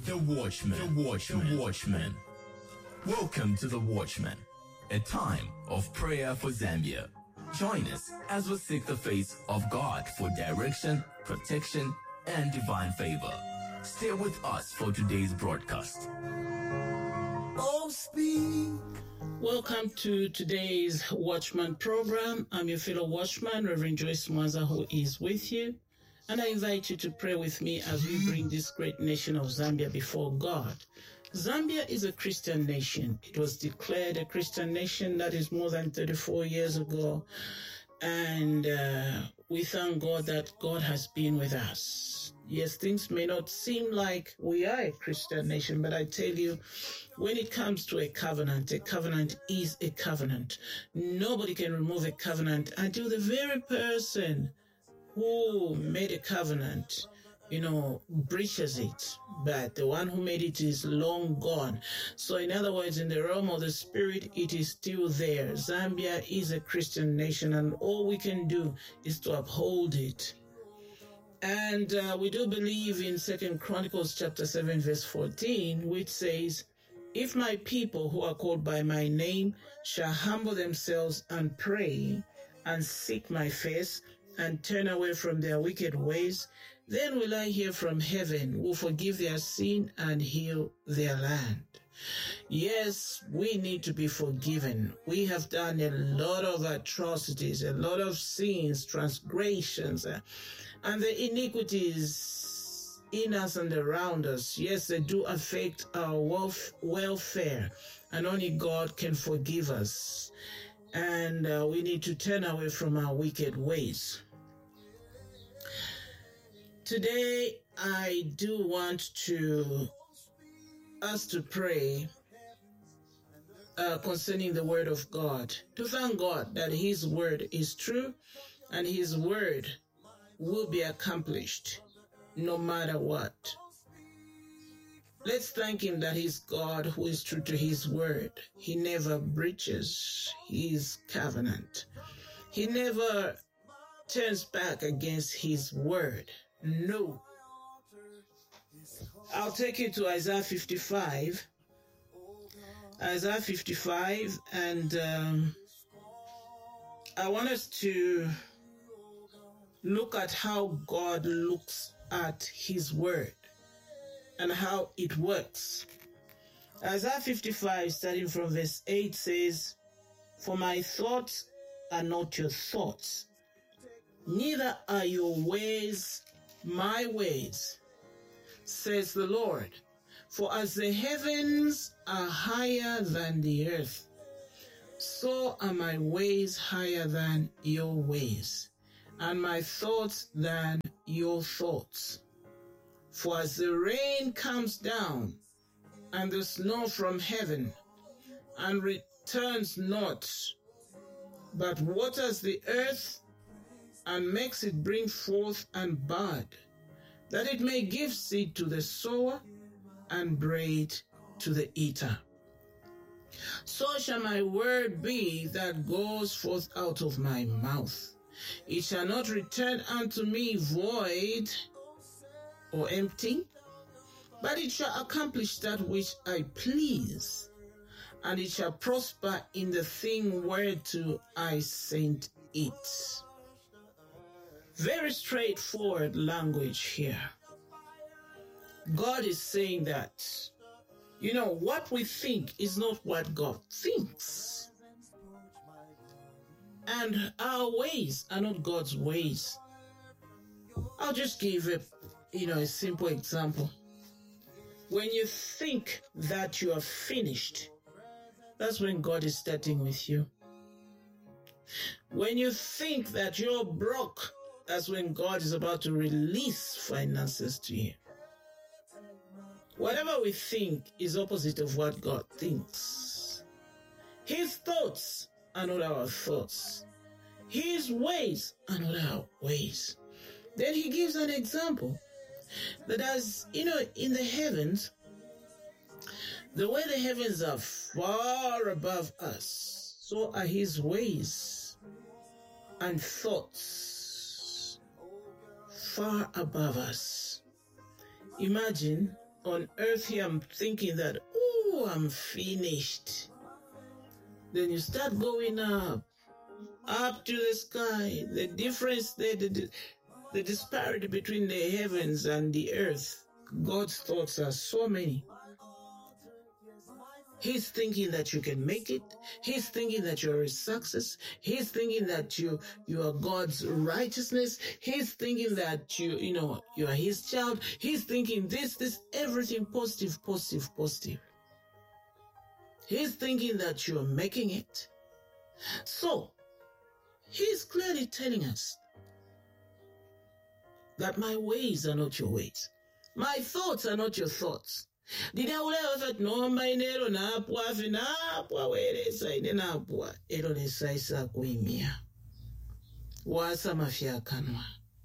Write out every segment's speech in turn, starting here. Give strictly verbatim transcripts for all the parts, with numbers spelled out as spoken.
The Watchman. The Watchman. The Watchman. Welcome to The Watchman, a time of prayer for Zambia. Join us as we seek the face of God for direction, protection, and divine favor. Stay with us for today's broadcast. Oh, speak. Welcome to today's Watchman program. I'm your fellow Watchman, Reverend Joyce Mwanza, who is with you. And I invite you to pray with me as we bring this great nation of Zambia before God. Zambia is a Christian nation. It was declared a Christian nation, that is more than thirty-four years ago. And uh, we thank God that God has been with us. Yes, things may not seem like we are a Christian nation, but I tell you, when it comes to a covenant, a covenant is a covenant. Nobody can remove a covenant until the very person who made a covenant, you know, breaches it. But the one who made it is long gone. So in other words, in the realm of the spirit, it is still there. Zambia is a Christian nation, and all we can do is to uphold it. And uh, we do believe in Second Chronicles chapter seven, verse fourteen, which says, "If my people who are called by my name shall humble themselves and pray and seek my face and turn away from their wicked ways, then will I hear from heaven, will forgive their sin and heal their land." Yes, we need to be forgiven. We have done a lot of atrocities, a lot of sins, transgressions, uh, and the iniquities in us and around us. Yes, they do affect our welf- welfare, and only God can forgive us. And uh, we need to turn away from our wicked ways. Today, I do want to us to pray uh, concerning the word of God, to thank God that his word is true and his word will be accomplished no matter what. Let's thank him that he's God who is true to his word. He never breaches his covenant. He never turns back against his word. No. I'll take you to Isaiah fifty-five. Isaiah fifty-five, and um, I want us to look at how God looks at his word and how it works. Isaiah fifty-five, starting from verse eight, says, "For my thoughts are not your thoughts, neither are your ways my ways, says the Lord. For as the heavens are higher than the earth, so are my ways higher than your ways, and my thoughts than your thoughts. For as the rain comes down and the snow from heaven, and returns not, but waters the earth, and makes it bring forth and bud, that it may give seed to the sower and bread to the eater. So shall my word be that goes forth out of my mouth. It shall not return unto me void or empty, but it shall accomplish that which I please, and it shall prosper in the thing whereto I sent it." Very straightforward language here. God is saying that, you know, what we think is not what God thinks. And our ways are not God's ways. I'll just give a, you know, a simple example. When you think that you are finished, that's when God is starting with you. When you think that you're broke, that's when God is about to release finances to you. Whatever we think is opposite of what God thinks. His thoughts are not our thoughts. His ways are not our ways. Then he gives an example that as, you know, in the heavens, the way the heavens are far above us, so are his ways and thoughts far above us. Imagine on earth here, I'm thinking that, oh, I'm finished. Then you start going up, up to the sky. The difference, the, the, the disparity between the heavens and the earth, God's thoughts are so many. He's thinking that you can make it. He's thinking that you're a success. He's thinking that you you are God's righteousness. He's thinking that you, you know, you are his child. He's thinking this, this, everything positive, positive, positive. He's thinking that you're making it. So, he's clearly telling us that my ways are not your ways. My thoughts are not your thoughts. Dida ule that no mainero na apwa fina apwa wele saide na apwa ero ne saisa kuimia wasa mafia kanwa.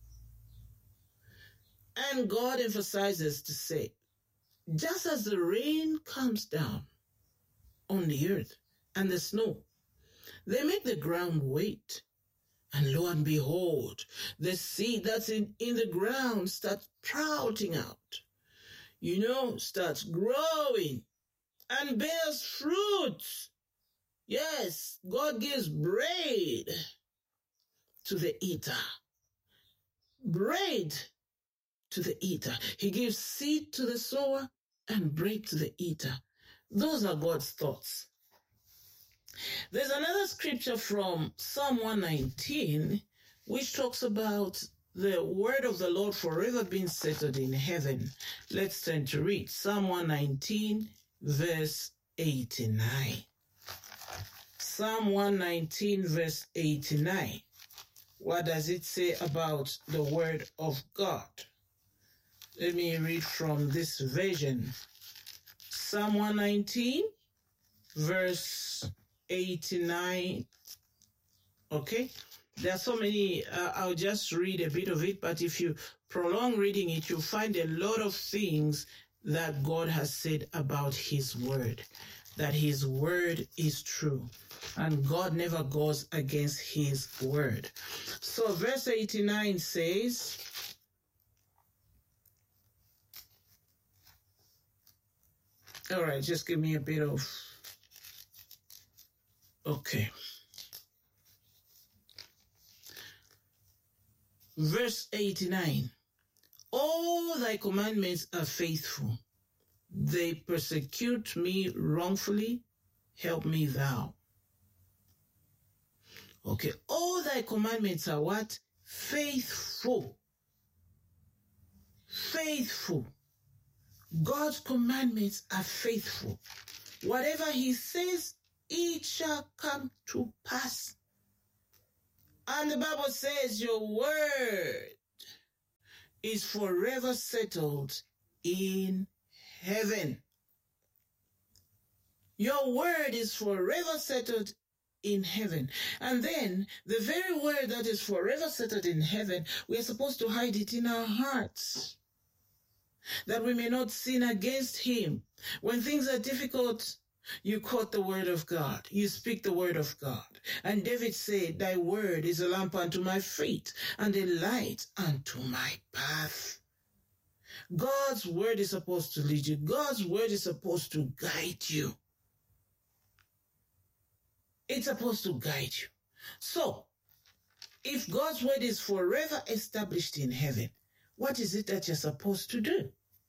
And God emphasizes to say, just as the rain comes down on the earth and the snow, they make the ground wait. And lo and behold, the seed that's in, in the ground starts sprouting out. You know, starts growing and bears fruit. Yes, God gives bread to the eater. Bread to the eater. He gives seed to the sower and bread to the eater. Those are God's thoughts. There's another scripture from Psalm one nineteen, which talks about the word of the Lord forever being settled in heaven. Let's turn to read Psalm one nineteen, verse eighty-nine. Psalm one nineteen, verse eighty-nine. What does it say about the word of God? Let me read from this version. Psalm one nineteen, verse eighty-nine. Okay? There are so many, uh, I'll just read a bit of it, but if you prolong reading it, you'll find a lot of things that God has said about his word, that his word is true, and God never goes against his word. So verse eighty-nine says, all right, just give me a bit of, okay. Verse eighty-nine, all thy commandments are faithful. They persecute me wrongfully. Help me thou. Okay, all thy commandments are what? Faithful. Faithful. God's commandments are faithful. Whatever he says, it shall come to pass. And the Bible says your word is forever settled in heaven. Your word is forever settled in heaven. And then the very word that is forever settled in heaven, we are supposed to hide it in our hearts, that we may not sin against him. When things are difficult, you quote the word of God. You speak the word of God. And David said, thy word is a lamp unto my feet and a light unto my path. God's word is supposed to lead you. God's word is supposed to guide you. It's supposed to guide you. So, if God's word is forever established in heaven, what is it that you're supposed to do?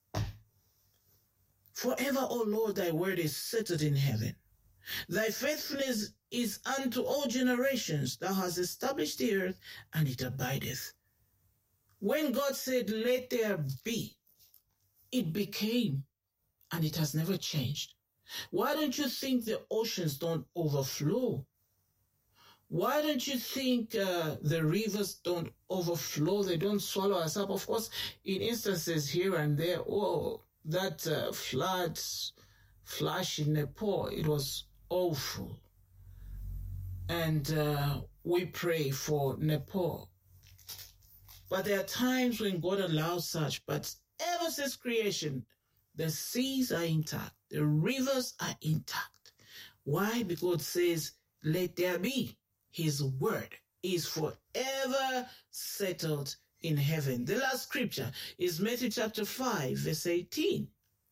Forever, O Lord, thy word is settled in heaven. Thy faithfulness is unto all generations. Thou hast established the earth, and it abideth. When God said, let there be, it became, and it has never changed. Why don't you think the oceans don't overflow? Why don't you think uh, the rivers don't overflow? They don't swallow us up. Of course, in instances here and there, oh, that uh, flood, flash in Nepal, it was awful. And uh, we pray for Nepal. But there are times when God allows such, but ever since creation, the seas are intact, the rivers are intact. Why? Because it says, let there be. His word is forever settled in heaven. The last scripture is Matthew chapter five, verse eighteen.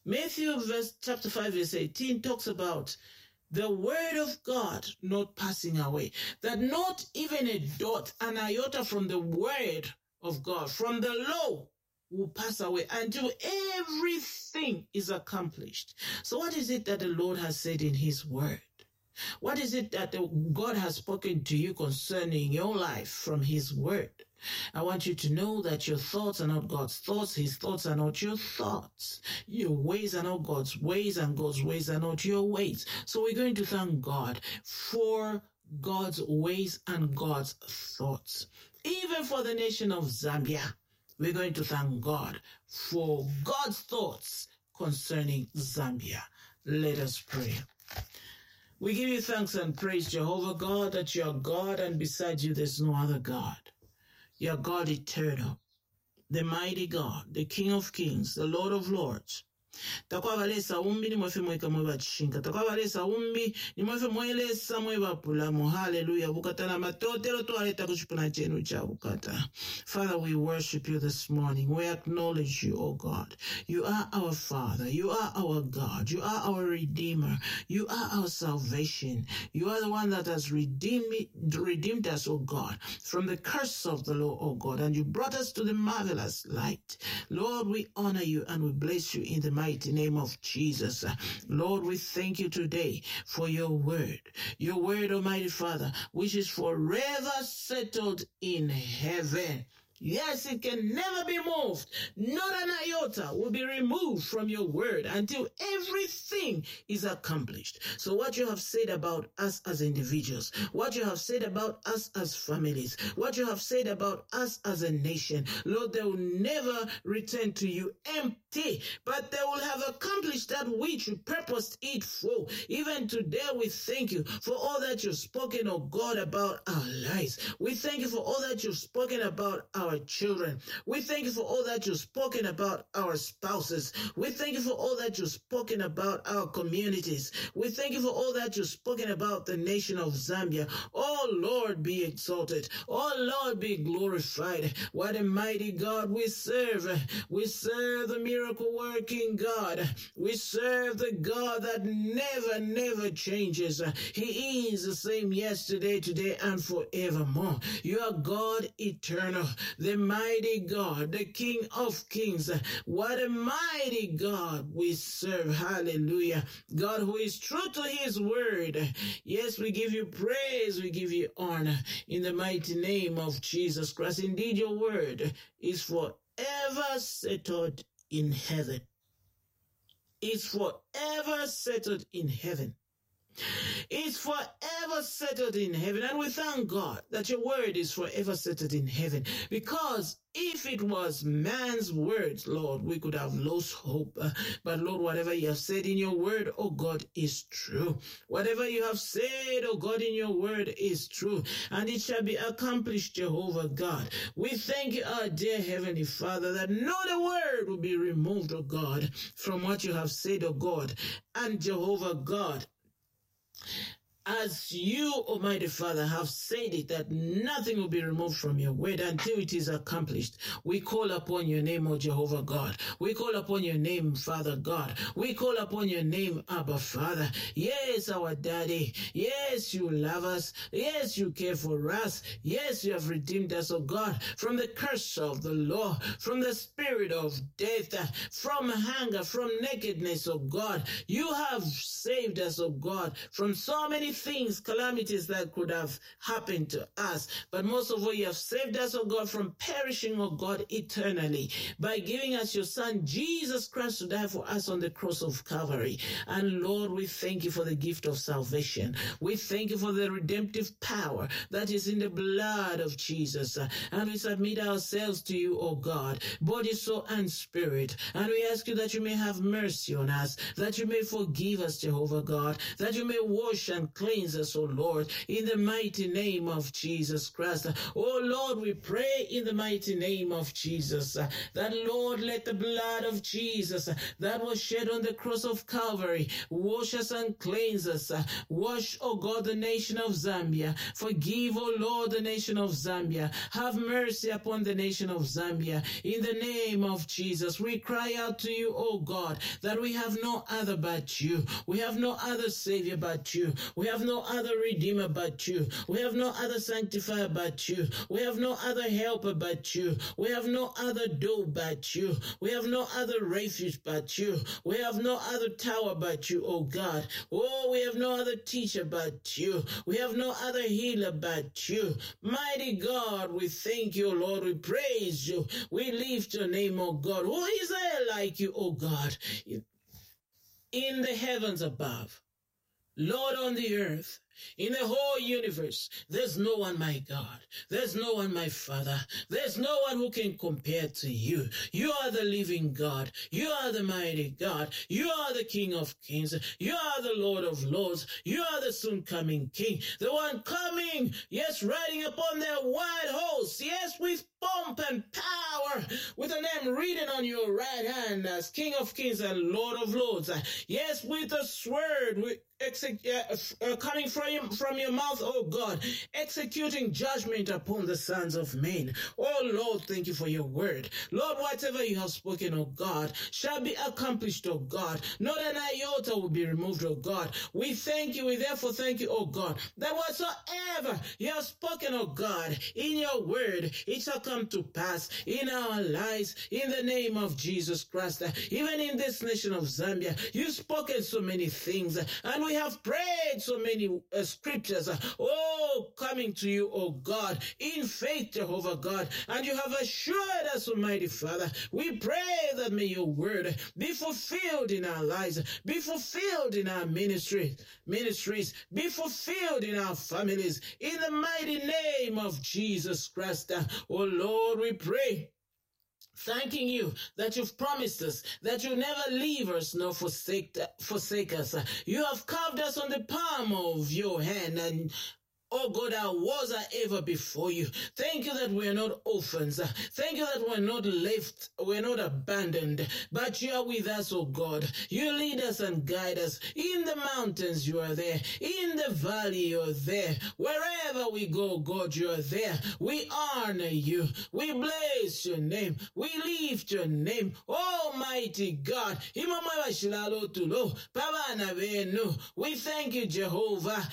Matthew verse, chapter five, verse eighteen talks about the word of God not passing away, that not even a dot, an iota from the word of God, from the law, will pass away until everything is accomplished. So what is it that the Lord has said in his word? What is it that God has spoken to you concerning your life from his word? I want you to know that your thoughts are not God's thoughts. His thoughts are not your thoughts. Your ways are not God's ways, and God's ways are not your ways. So we're going to thank God for God's ways and God's thoughts. Even for the nation of Zambia, we're going to thank God for God's thoughts concerning Zambia. Let us pray. We give you thanks and praise, Jehovah God, that you are God, and besides you there's no other God. You are God eternal, the mighty God, the King of kings, the Lord of lords. Takwabalesa umbi ni mwefe mweka mweba chishinga. Takwabalesa umbi ni mwefe mwelesa mweba pulamu. Hallelujah. Bukatana matotero tualeta kuchipuna chenu cha bukata. Father, we worship you this morning. We acknowledge you, O God. You are our Father. You are our God. You are our Redeemer. You are our salvation. You are the one that has redeemed, redeemed us, O God, from the curse of the law, O God. And you brought us to the marvelous light. Lord, we honor you and we bless you in the mighty name of Jesus. Lord, we thank you today for your word, your word, Almighty Father, which is forever settled in heaven. Yes, it can never be moved. Not an iota will be removed from your word until everything is accomplished. So what you have said about us as individuals, what you have said about us as families, what you have said about us as a nation, Lord, they will never return to you empty, but they will have accomplished that which you purposed it for. Even today, we thank you for all that you've spoken, oh God, about our lives. We thank you for all that you've spoken about our children. We thank you for all that you've spoken about our spouses. We thank you for all that you've spoken about our communities. We thank you for all that you've spoken about the nation of Zambia. Oh Lord, be exalted. Oh Lord, be glorified. What a mighty God we serve. We serve the miracle working God. We serve the God that never, never changes. He is the same yesterday, today, and forevermore. You are God eternal, the mighty God, the King of kings. What a mighty God we serve. Hallelujah. God who is true to his word. Yes, we give you praise. We give you honor in the mighty name of Jesus Christ. Indeed, your word is forever settled in heaven. It's forever settled in heaven. It's forever settled in heaven. And we thank God that your word is forever settled in heaven. Because if it was man's words, Lord, we could have lost hope. Uh, but Lord, whatever you have said in your word, oh God, is true. Whatever you have said, oh God, in your word is true. And it shall be accomplished, Jehovah God. We thank you, our dear Heavenly Father, that not a word will be removed, oh God, from what you have said, oh God. And Jehovah God, as you, Almighty Father, have said it, that nothing will be removed from your word until it is accomplished. We call upon your name, O Jehovah God. We call upon your name, Father God. We call upon your name, Abba Father. Yes, our Daddy. Yes, you love us. Yes, you care for us. Yes, you have redeemed us, O God, from the curse of the law, from the spirit of death, from hunger, from nakedness, O God. You have saved us, O God, from so many things, calamities that could have happened to us. But most of all, you have saved us, oh God, from perishing, oh God, eternally by giving us your Son, Jesus Christ, to die for us on the cross of Calvary. And Lord, we thank you for the gift of salvation. We thank you for the redemptive power that is in the blood of Jesus. And we submit ourselves to you, oh God, body, soul, and spirit. And we ask you that you may have mercy on us, that you may forgive us, Jehovah God, that you may wash and cleanse cleanse us, O Lord, in the mighty name of Jesus Christ. Oh Lord, we pray in the mighty name of Jesus uh, that, Lord, let the blood of Jesus uh, that was shed on the cross of Calvary wash us and cleanse us. Uh, wash, O God, the nation of Zambia. Forgive, O Lord, the nation of Zambia. Have mercy upon the nation of Zambia. In the name of Jesus, we cry out to you, O God, that we have no other but you. We have no other Savior but you. We have no other Redeemer but you. We have no other Sanctifier but you. We have no other Helper but you. We have no other door but you. We have no other refuge but you. We have no other tower but you, O God. Oh, we have no other teacher but you. We have no other healer but you. Mighty God, we thank you, Lord. We praise you. We lift your name, O God. Who is there like you, O God? In the heavens above, Lord, on the earth, in the whole universe, there's no one, my God. There's no one, my Father. There's no one who can compare to you. You are the living God. You are the mighty God. You are the King of kings. You are the Lord of lords. You are the soon coming King. The one coming, yes, riding upon their white horse. Yes, with pomp and power, with a name written on your right hand as King of kings and Lord of lords. Yes, with a sword, with Uh, uh, coming from your, from your mouth, oh God, executing judgment upon the sons of men. Oh Lord, thank you for your word. Lord, whatever you have spoken, oh God, shall be accomplished, oh God. Not an iota will be removed, oh God. We thank you, we therefore thank you, oh God, that whatsoever you have spoken, oh God, in your word, it shall come to pass in our lives, in the name of Jesus Christ. Even in this nation of Zambia, you've spoken so many things, and we have prayed so many uh, scriptures, uh, oh, coming to you, oh God, in faith, Jehovah God, and you have assured us, Almighty Father. We pray that may your word be fulfilled in our lives, be fulfilled in our ministry, ministries, be fulfilled in our families, in the mighty name of Jesus Christ. Uh, oh Lord, we pray, thanking you that you've promised us that you'll never leave us nor forsake, forsake us. You have carved us on the palm of your hand, and oh God, our walls are ever before you. Thank you that we're not orphans. Thank you that we're not left, we're not abandoned, but you are with us, oh God. You lead us and guide us. In the mountains, you are there. In the valley, you're there. Wherever we go, God, you are there. We honor you. We bless your name. We lift your name. Almighty God. We thank you, Jehovah.